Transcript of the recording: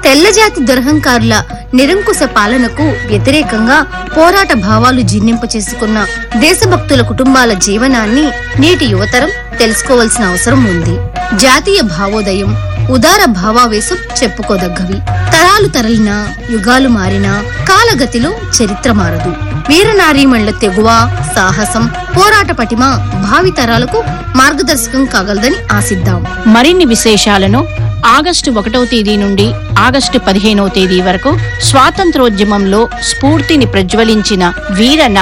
తెల్లజాతి దురహంకారుల నిరంకుశ పాలనకు వ్యతిరేకంగా పోరాట భావాలు జీర్ణింప చేసుకున్న దేశభక్తుల కుటుంబాల జీవనాన్ని నేటి యువతరం తెలుసుకోవాల్సిన అవసరం ఉంది. జాతీయ భావోదయం, ఉదార భావావేశం చెప్పుకోదగ్గవి. తరాలు తరలినా, యుగాలు మారినా కాలగతిలో చరిత్ర మారదు. వీరనారీమణుల తెగువ, సాహసం, పోరాట పటిమ భావితరాలకు మార్గదర్శకం కాగలదని ఆశిద్దాం. మరిన్ని విశేషాలను ఆగస్టు 1వ తేదీ నుండి ఆగస్టు 15వ తేదీ వరకు స్వాతంత్రోద్యమంలో స్ఫూర్తిని ప్రజ్వలించిన వీర